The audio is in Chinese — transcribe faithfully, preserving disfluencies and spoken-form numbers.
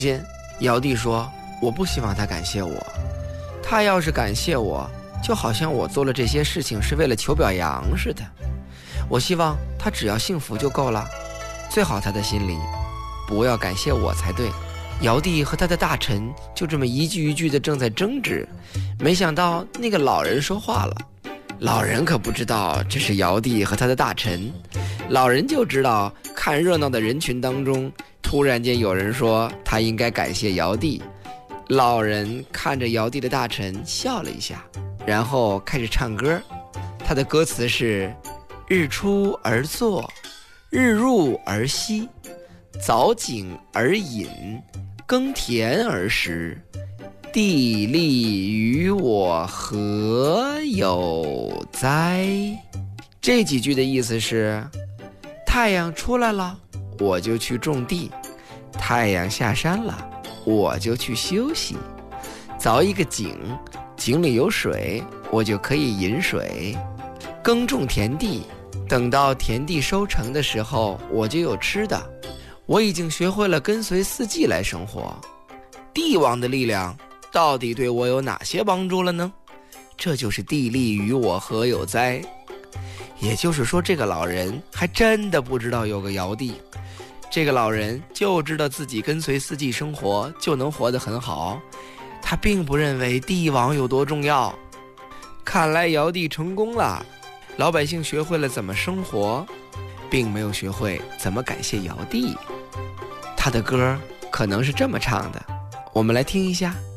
间，尧帝说，我不希望他感谢我，他要是感谢我，就好像我做了这些事情是为了求表扬似的。我希望他只要幸福就够了，最好他的心里不要感谢我才对。尧帝和他的大臣就这么一句一句的正在争执，没想到那个老人说话了。老人可不知道这是尧帝和他的大臣，老人就知道看热闹的人群当中，突然间有人说他应该感谢尧帝。老人看着尧帝的大臣笑了一下，然后开始唱歌。他的歌词是：日出而作，日入而息，早井而饮，耕田而食，地利与我何有哉？这几句的意思是：太阳出来了，我就去种地；太阳下山了，我就去休息。凿一个井，井里有水，我就可以饮水。耕种田地，等到田地收成的时候，我就有吃的。我已经学会了跟随四季来生活。帝王的力量到底对我有哪些帮助了呢？这就是地利与我何有哉。也就是说，这个老人还真的不知道有个尧帝，这个老人就知道自己跟随四季生活就能活得很好，他并不认为帝王有多重要。看来尧帝成功了，老百姓学会了怎么生活，并没有学会怎么感谢尧帝。他的歌可能是这么唱的，我们来听一下。